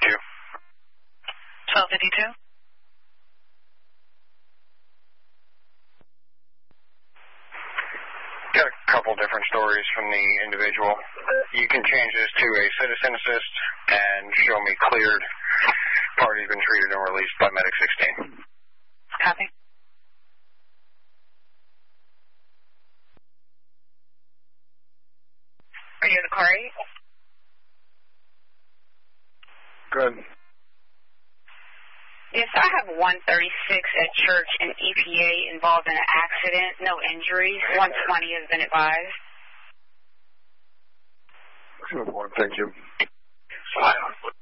1252. 1252? Got a couple different stories from the individual. You can change this to a citizen assist and show me cleared. Party's been treated and released by Medic 16. Copy. Are you in the car 8? Good. Yes, I have 136 at Church and EPA involved in an accident. No injuries. 120 has been advised. Thank you.